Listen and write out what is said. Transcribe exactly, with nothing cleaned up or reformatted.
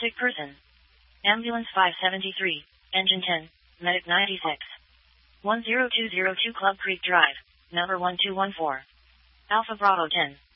Sick person. Ambulance five seventy-three, Engine ten, Medic ninety-six. one zero two zero two Club Creek Drive, number one two one four. Alpha Bravo ten.